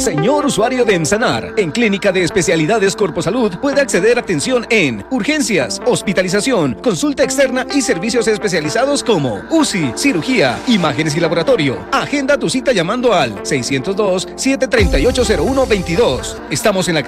Señor usuario de Ensanar, en Clínica de Especialidades Corposalud puede acceder a atención en urgencias, hospitalización, consulta externa y servicios especializados como UCI, cirugía, imágenes y laboratorio. Agenda tu cita llamando al 602-738-0122. Estamos en la